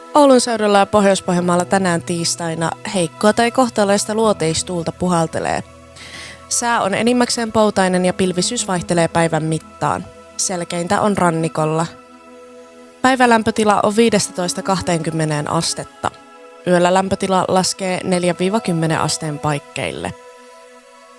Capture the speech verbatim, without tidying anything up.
Oulun seudulla ja Pohjois-Pohjanmaalla tänään tiistaina heikkoa tai kohtalaista luoteistuulta puhaltelee. Sää on enimmäkseen poutainen ja pilvisyys vaihtelee päivän mittaan. Selkeintä on rannikolla. Päivälämpötila on viisitoista kaksikymmentä astetta. Yöllä lämpötila laskee neljästä kymmeneen asteen paikkeille.